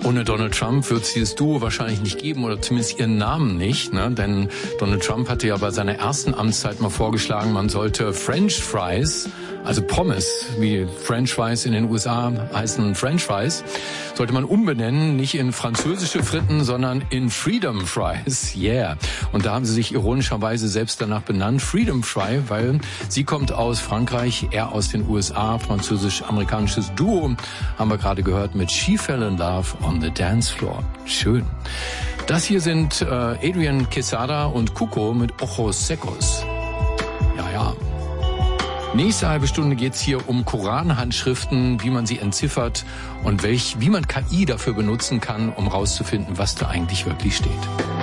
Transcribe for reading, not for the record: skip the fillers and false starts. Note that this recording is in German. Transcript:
Ohne Donald Trump wird es dieses Duo wahrscheinlich nicht geben oder zumindest ihren Namen nicht, ne? Denn Donald Trump hatte ja bei seiner ersten Amtszeit mal vorgeschlagen, man sollte French Fries, also Pommes, wie French Fries in den USA heißen French Fries, sollte man umbenennen, nicht in französische Fritten, sondern in Freedom Fries. Yeah. Und da haben sie sich ironischerweise selbst danach benannt, Freedom Fry, weil sie kommt aus Frankreich, er aus den USA, französisch-amerikanisches Duo, haben wir gerade gehört mit She Fell in Love on the Dance Floor. Schön. Das hier sind Adrian Quesada und Cuco mit Ojos Secos. Ja, ja. Nächste halbe Stunde geht's hier um Koranhandschriften, wie man sie entziffert und wie man KI dafür benutzen kann, um rauszufinden, was da eigentlich wirklich steht.